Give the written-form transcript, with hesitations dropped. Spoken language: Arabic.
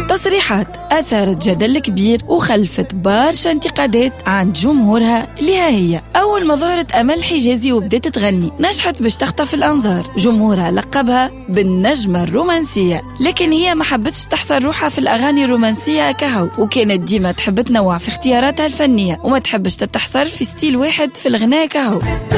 تصريحات أثارت جدل كبير وخلفت برشا انتقادات عند جمهورها لها. هي أول ما ظهرت أمل حجازي وبدأت تغني نجحت باش تخطف الأنظار، جمهورها لقبها بالنجمة الرومانسية، لكن هي ما حبتش تحصل روحها في الأغاني الرومانسية كهو، وكانت ديما تحب تنوع في اختياراتها الفنية وما تحبش تتحصر في ستيل واحد في الغناء كهو.